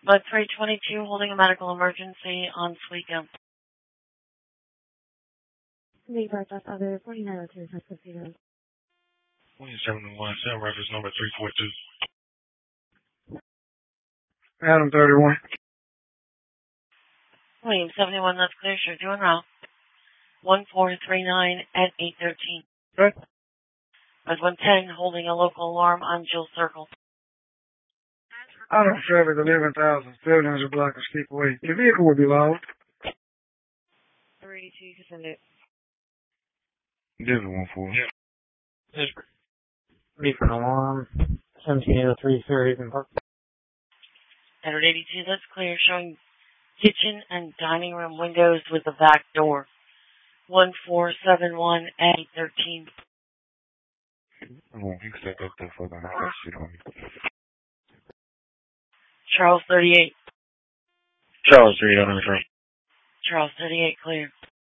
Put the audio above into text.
Bug 322 holding a medical emergency on Sweetgum. Leave our bus other 4902 Tuscaloosa. 2717, reference number 342. Adam 31. William 71, that's clear. Sure, doing route. 1439 at 813. Good. Bug 110 holding a local alarm on Jill Circle. Adam Traffic 11,700 block of Steep Way. Your vehicle will be loud. 382, you can send it. Desert 14. Yeah. Beacon alarm. 1703 Fairhaven Park. 182, that's clear. Showing kitchen and dining room windows with a back door. 1471 at 813. Oh, you can set up that fucking house shit on me. Charles 38. Charles 3, I'm in the train. Charles 38, clear.